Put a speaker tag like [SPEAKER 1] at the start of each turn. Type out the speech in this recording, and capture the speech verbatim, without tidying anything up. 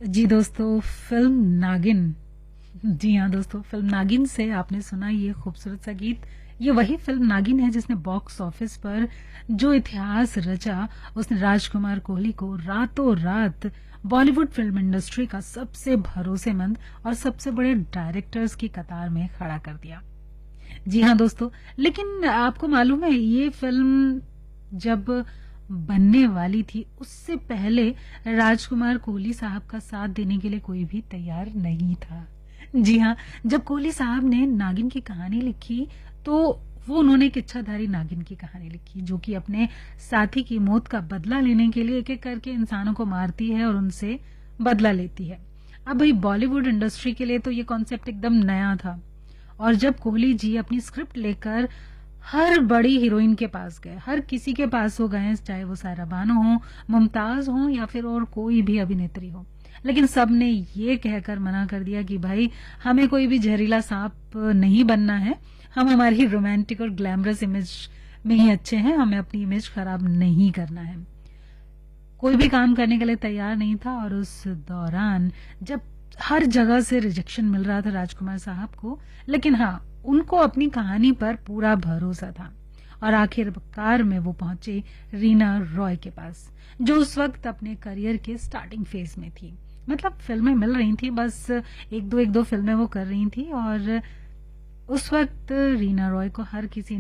[SPEAKER 1] जी दोस्तों, फिल्म नागिन। जी हाँ दोस्तों, फिल्म नागिन से आपने सुना ये खूबसूरत सा गीत। ये वही फिल्म नागिन है जिसने बॉक्स ऑफिस पर जो इतिहास रचा, उसने राजकुमार कोहली को रातों रात बॉलीवुड फिल्म इंडस्ट्री का सबसे भरोसेमंद और सबसे बड़े डायरेक्टर्स की कतार में खड़ा कर दिया। जी हाँ दोस्तों, लेकिन आपको मालूम है ये फिल्म जब बनने वाली थी उससे पहले राजकुमार कोहली साहब का साथ देने के लिए कोई भी तैयार नहीं था। जी हाँ, जब कोहली साहब ने नागिन की कहानी लिखी तो वो उन्होंने एक इच्छाधारी नागिन की कहानी लिखी जो कि अपने साथी की मौत का बदला लेने के लिए एक एक करके इंसानों को मारती है और उनसे बदला लेती है। अब भाई बॉलीवुड इंडस्ट्री के लिए तो ये कॉन्सेप्ट एकदम नया था और जब कोहली जी अपनी स्क्रिप्ट लेकर हर बड़ी हीरोइन के पास गए, हर किसी के पास वो गए, चाहे वो सायरा बानो हो, मुमताज हो या फिर और कोई भी अभिनेत्री हो, लेकिन सबने ये कहकर मना कर दिया कि भाई हमें कोई भी जहरीला सांप नहीं बनना है, हम हमारी रोमांटिक और ग्लैमरस इमेज में ही अच्छे हैं, हमें अपनी इमेज खराब नहीं करना है। कोई भी काम करने के लिए तैयार नहीं था और उस दौरान जब हर जगह से रिजेक्शन मिल रहा था राजकुमार साहब को, लेकिन हाँ उनको अपनी कहानी पर पूरा भरोसा था और आखिरकार में वो पहुंचे रीना रॉय के पास जो उस वक्त अपने करियर के स्टार्टिंग फेज में थी। मतलब फिल्में मिल रही थी, बस एक दो एक दो फिल्में वो कर रही थी और उस वक्त रीना रॉय को हर किसी